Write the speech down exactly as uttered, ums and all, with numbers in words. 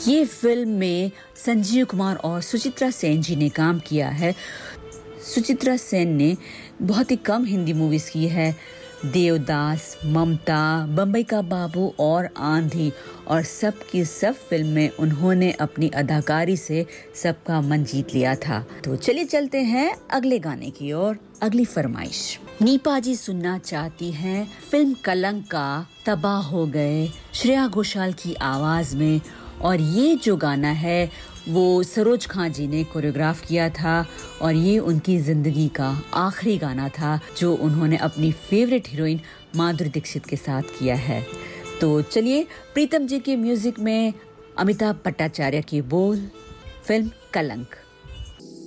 ये फिल्म में संजीव कुमार और सुचित्रा सेन जी ने काम किया है। सुचित्रा सेन ने बहुत ही कम हिंदी मूवीज की है। देवदास, ममता, बम्बई का बाबू और आंधी, और सब की सब फिल्म में उन्होंने अपनी अदाकारी से सबका मन जीत लिया था। तो चलिए चलते हैं अगले गाने की ओर। अगली फरमाइश नीपा जी सुनना चाहती हैं फिल्म कलंक का तबाह हो गए, श्रेया घोषाल की आवाज में। और ये जो गाना है वो सरोज खान जी ने कोरियोग्राफ किया था और ये उनकी जिंदगी का आखिरी गाना था जो उन्होंने अपनी फेवरेट हीरोइन माधुरी दीक्षित के साथ किया है। तो चलिए, प्रीतम जी के म्यूजिक में अमिताभ भट्टाचार्य के बोल, फिल्म कलंक।